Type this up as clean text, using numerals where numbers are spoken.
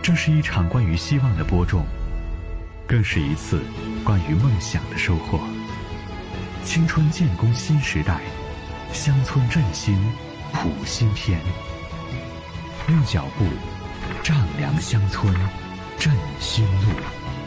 这是一场关于希望的播种，更是一次关于梦想的收获。青春建功新时代，乡村振兴谱新篇。用脚步丈量乡村，振新路。